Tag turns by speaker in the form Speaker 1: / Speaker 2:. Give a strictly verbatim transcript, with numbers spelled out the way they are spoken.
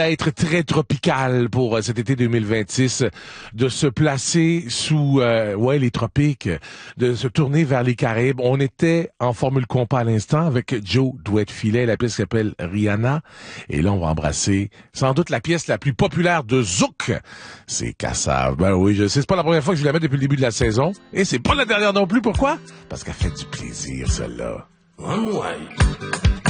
Speaker 1: Être très tropical pour euh, cet été deux mille vingt-six, de se placer sous euh, ouais les tropiques, de se tourner vers les Caraïbes. On était en formule compas à l'instant avec Joe Douette-Filet, la pièce qui s'appelle Rihanna. Et là, on va embrasser sans doute la pièce la plus populaire de Zouk. C'est Kassav. Ben oui, je sais, c'est pas la première fois que je la mets depuis le début de la saison. Et c'est pas la dernière non plus. Pourquoi? Parce qu'elle fait du plaisir, celle-là.
Speaker 2: One way.